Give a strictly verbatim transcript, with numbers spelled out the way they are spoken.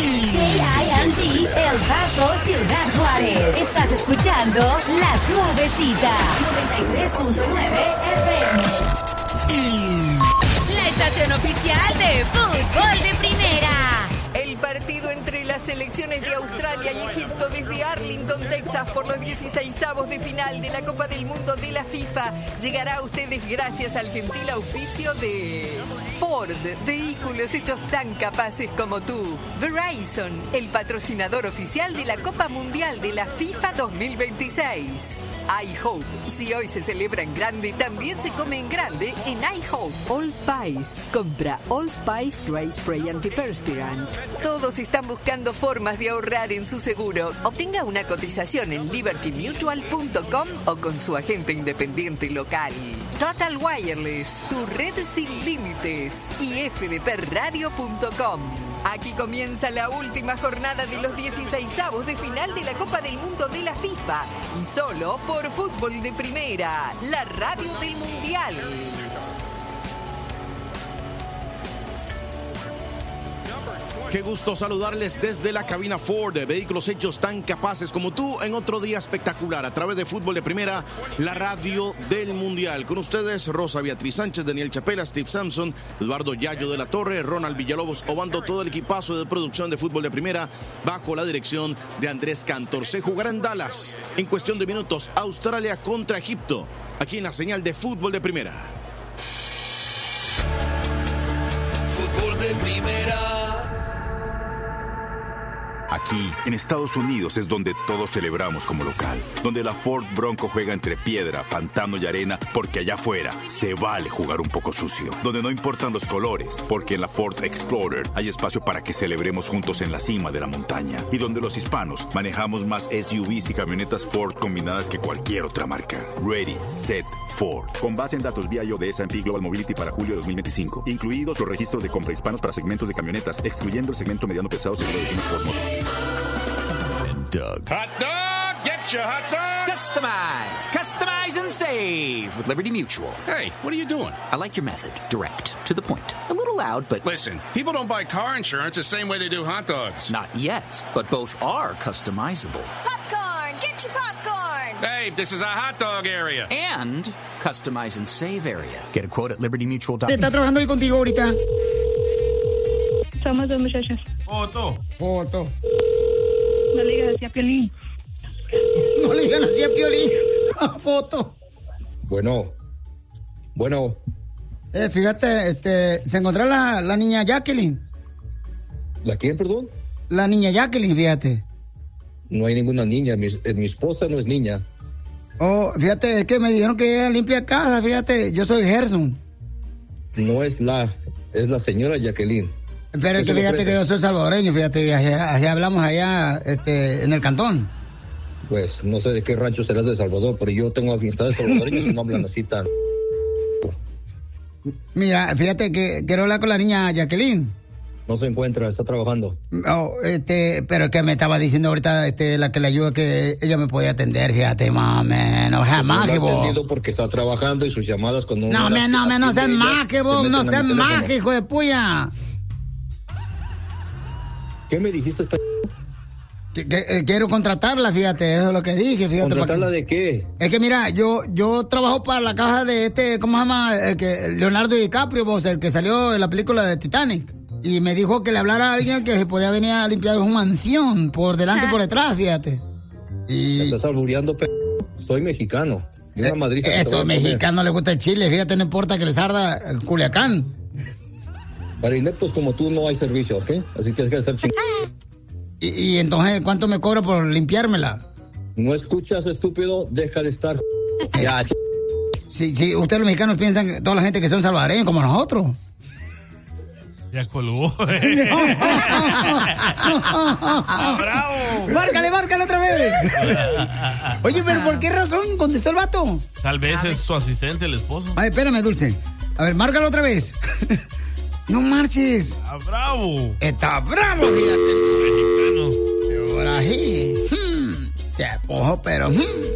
I M G, El Paso, Ciudad Juárez. Estás escuchando La Suavecita, noventa y tres punto nueve F M. La estación oficial de fútbol de primera. El partido entre las selecciones de Australia y Egipto desde Arlington, Texas, por los dieciseisavos de final de la Copa del Mundo de la FIFA llegará a ustedes gracias al gentil auspicio de Ford, vehículos hechos tan capaces como tú. Verizon, el patrocinador oficial de la Copa Mundial de la FIFA dos mil veintiséis. iHope, si hoy se celebra en grande, también se come en grande en iHope. All Spice, compra All Spice Dry Spray Antiperspirant. Todos están buscando formas de ahorrar en su seguro. Obtenga una cotización en liberty mutual punto com o con su agente independiente local. Total Wireless, tu red sin límites. Y f d p radio punto com. Aquí comienza la última jornada de los dieciseisavos de final de la Copa del Mundo de la FIFA. Y solo por Fútbol de Primera, la radio del Mundial. Qué gusto saludarles desde la cabina Ford, vehículos hechos tan capaces como tú, en otro día espectacular a través de Fútbol de Primera, la radio del Mundial. Con ustedes, Rosa Beatriz Sánchez, Daniel Chapela, Steve Sampson, Eduardo Yayo de la Torre, Ronald Villalobos, obando todo el equipazo de producción de Fútbol de Primera bajo la dirección de Andrés Cantor. Se jugará en Dallas en cuestión de minutos, Australia contra Egipto, aquí en la señal de Fútbol de Primera. Fútbol de Primera. Aquí, en Estados Unidos, es donde todos celebramos como local. Donde la Ford Bronco juega entre piedra, pantano y arena, porque allá afuera se vale jugar un poco sucio. Donde no importan los colores, porque en la Ford Explorer hay espacio para que celebremos juntos en la cima de la montaña. Y donde los hispanos manejamos más S U Vs y camionetas Ford combinadas que cualquier otra marca. Ready, set, Ford. Con base en datos vía I O de S and P Global Mobility para julio de dos mil veinticinco, incluidos los registros de compra hispanos para segmentos de camionetas, excluyendo el segmento mediano pesado seguro de Ford Motor. And Doug. Hot dog! Get your hot dog! Customize! Customize and save with Liberty Mutual. Hey, what are you doing? I like your method. Direct. To the point. A little loud, but... Listen, people don't buy car insurance the same way they do hot dogs. Not yet, but both are customizable. Popcorn! Get your popcorn! Hey, this is a hot dog area. And customize and save area. Get a quote at liberty mutual dot com. Está trabajando ahí contigo ahorita. Somos dos muchachas. Foto. Foto. No le digas así a Piolín. No le digan así a Piolín. Foto. Bueno. Bueno. Eh, fíjate, este, se encontró la, la niña Jacqueline. ¿La quién, perdón? La niña Jacqueline, fíjate. No hay ninguna niña. Mi, mi esposa no es niña. Oh, fíjate, es que me dijeron que ella limpia casa, fíjate. Yo soy Gerson. No es la, es la señora Jacqueline. Pero es que fíjate que yo soy salvadoreño, fíjate, así, así hablamos allá este, en el cantón. Pues no sé de qué rancho serás de Salvador, pero yo tengo amistades salvadoreños y no hablan así tan... Mira, fíjate que quiero hablar con la niña Jacqueline. No se encuentra, está trabajando. Oh, este, pero es que me estaba diciendo ahorita este, la que le ayuda que ella me podía atender, fíjate, mami, no seas más que vos. No ha atendido porque está trabajando y sus llamadas cuando... No, me, no, me, no seas más que vos, no seas más que hijo de puya. ¿Qué me dijiste? Que, que, eh, quiero contratarla, fíjate, eso es lo que dije, fíjate. ¿Contratarla que, de qué? Es que mira, yo yo trabajo para la caja de este, ¿cómo se llama? El que, Leonardo DiCaprio, vos, el que salió en la película de Titanic. Y me dijo que le hablara a alguien que se podía venir a limpiar su mansión, por delante y por detrás, fíjate. Y... ¿Me estás albureando, p***? Soy mexicano. Y una madrita eh, eso, mexicano le gusta el chile, fíjate, no importa que les arda el Culiacán. Para ineptos como tú no hay servicio, ¿ok? Así que hay que hacer ching... Y, y entonces, ¿cuánto me cobro por limpiármela? No escuchas, estúpido, deja de estar... Ya. Sí, sí, ustedes los mexicanos piensan que toda la gente que son salvadoreños como nosotros. Ya colgó. ¡Bravo! Márcale, márcale otra vez. Oye, pero ¿por qué razón contestó el vato? Tal vez es su asistente, el esposo. Ay, espérame, Dulce. A ver, márcalo otra vez. No marches. Está bravo. Está bravo, fíjate. Mexicano. Ahora sí. Hmm. Se apojó, pero... Hmm.